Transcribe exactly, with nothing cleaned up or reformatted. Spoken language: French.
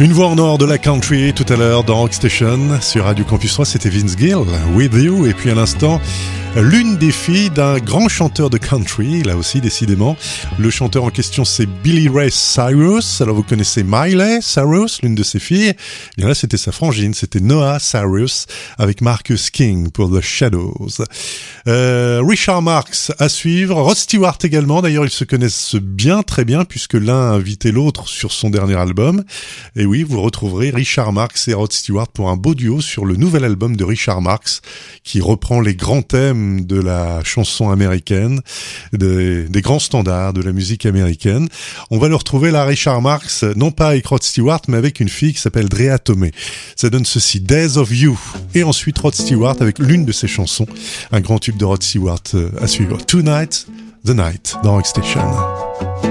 Une voix en or de la country tout à l'heure dans Rock Station sur Radio Campus trois, c'était Vince Gill, With You, et puis à l'instant l'une des filles d'un grand chanteur de country, là aussi décidément. Le chanteur en question, c'est Billy Ray Cyrus. Alors vous connaissez Miley Cyrus, l'une de ses filles. Et là c'était sa frangine, c'était Noah Cyrus avec Marcus King pour The Shadows. Euh, Richard Marx à suivre, Rod Stewart également. D'ailleurs ils se connaissent bien, très bien, puisque l'un a invité l'autre sur son dernier album. Et oui, vous retrouverez Richard Marx et Rod Stewart pour un beau duo sur le nouvel album de Richard Marx, qui reprend les grands thèmes de la chanson américaine, des, des grands standards de la musique américaine. On va le retrouver là, Richard Marx, non pas avec Rod Stewart, mais avec une fille qui s'appelle Drea Tomei. Ça donne ceci, Days of You. Et ensuite Rod Stewart avec l'une de ses chansons, un grand tube de Rod Stewart à suivre, Tonight, The Night, dans Rock Station.